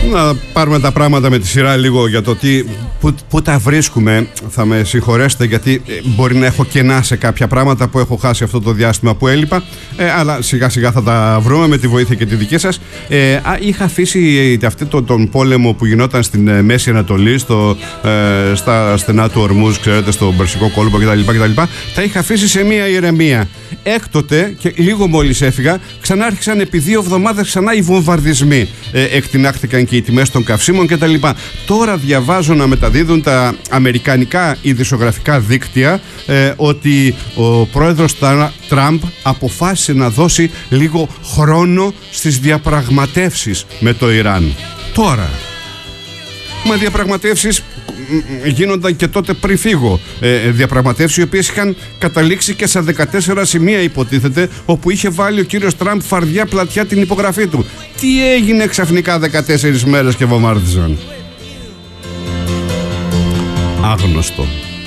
Να πάρουμε τα πράγματα με τη σειρά λίγο για το πού τα βρίσκουμε. Θα με συγχωρέσετε γιατί μπορεί να έχω κενά σε κάποια πράγματα που έχω χάσει αυτό το διάστημα που έλειπα, αλλά σιγά σιγά θα τα βρούμε με τη βοήθεια και τη δική σας. Είχα αφήσει τον πόλεμο που γινόταν στην Μέση Ανατολή, στα στενά του Ορμούζ, ξέρετε, στο Περσικό κόλπο κτλ. Τα είχα αφήσει σε μία ηρεμία. Έκτοτε, και λίγο μόλις έφυγα, ξανά άρχισαν επί 2 εβδομάδες ξανά οι βομβαρδισμοί. Εκτινάχθηκαν και οι τιμές των καυσίμων κτλ. Τώρα διαβάζω να μεταδίδουν τα αμερικανικά ειδησιογραφικά δίκτυα ότι ο πρόεδρος Τραμπ αποφάσισε να δώσει λίγο χρόνο στις διαπραγματεύσεις με το Ιράν. Τώρα, με διαπραγματεύσεις γίνονταν και τότε πριν φύγω, διαπραγματεύσεις οι οποίες είχαν καταλήξει και σε 14 σημεία υποτίθεται, όπου είχε βάλει ο κύριος Τραμπ φαρδιά πλατιά την υπογραφή του. Τι έγινε ξαφνικά 14 μέρες και βομβάρδιζαν? Άγνωστο.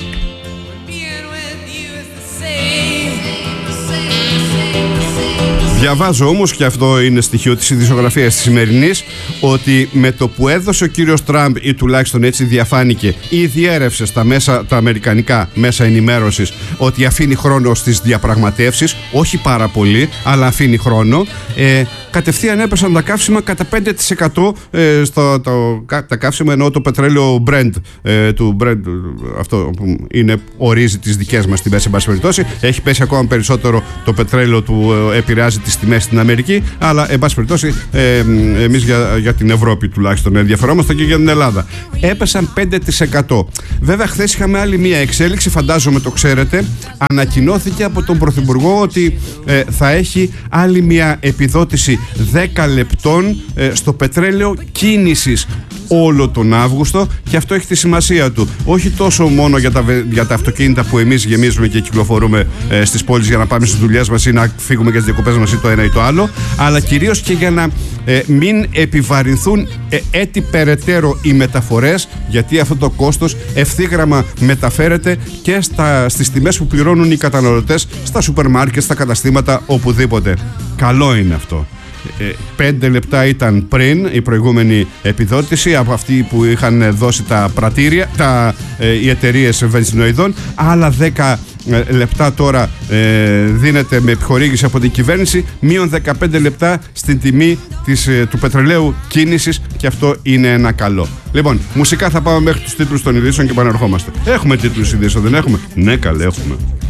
Διαβάζω όμως, και αυτό είναι στοιχείο της ειδησιογραφίας της σημερινής, ότι με το που έδωσε ο κύριος Τραμπ, ή τουλάχιστον έτσι διαφάνηκε, ή διέρευσε τα αμερικανικά μέσα ενημέρωσης, ότι αφήνει χρόνο στις διαπραγματεύσεις, όχι πάρα πολύ, αλλά αφήνει χρόνο, κατευθείαν έπεσαν τα καύσιμα κατά 5%. Τα καύσιμα, εννοώ το πετρέλαιο Brent, αυτό που ορίζει τις δικές μας τιμές, εν πάση περιπτώσει. Έχει πέσει ακόμα περισσότερο το πετρέλαιο του, επηρεάζει τις τιμές στην Αμερική, αλλά εν πάση περιπτώσει εμείς για την Ευρώπη τουλάχιστον ενδιαφερόμαστε, και για την Ελλάδα. Έπεσαν 5%. Βέβαια, χθες είχαμε άλλη μία εξέλιξη, φαντάζομαι το ξέρετε. Ανακοινώθηκε από τον Πρωθυπουργό ότι θα έχει άλλη μία επιδότηση 10 λεπτών στο πετρέλαιο κίνησης όλο τον Αύγουστο, και αυτό έχει τη σημασία του. Όχι τόσο μόνο για τα αυτοκίνητα που εμείς γεμίζουμε και κυκλοφορούμε στις πόλεις για να πάμε στις δουλειές μας ή να φύγουμε για τις διακοπές μας ή το ένα ή το άλλο, αλλά κυρίως και για να μην επιβαρυνθούν έτσι περαιτέρω οι μεταφορές, γιατί αυτό το κόστος ευθύγραμμα μεταφέρεται και στις τιμές που πληρώνουν οι καταναλωτές στα σούπερ μάρκετ, στα καταστήματα, οπουδήποτε. Καλό είναι αυτό. 5 λεπτά ήταν πριν η προηγούμενη επιδότηση από αυτή που είχαν δώσει τα πρατήρια, οι εταιρείες βενζινοειδών. Άλλα 10 λεπτά τώρα δίνεται με επιχορήγηση από την κυβέρνηση, μείον 15 λεπτά στην τιμή του πετρελαίου κίνησης, και αυτό είναι ένα καλό. Λοιπόν, μουσικά θα πάμε μέχρι τους τίτλους των ειδήσεων και επαναρχόμαστε. Έχουμε τίτλους ειδήσεων, δεν έχουμε? Ναι, καλέ, έχουμε.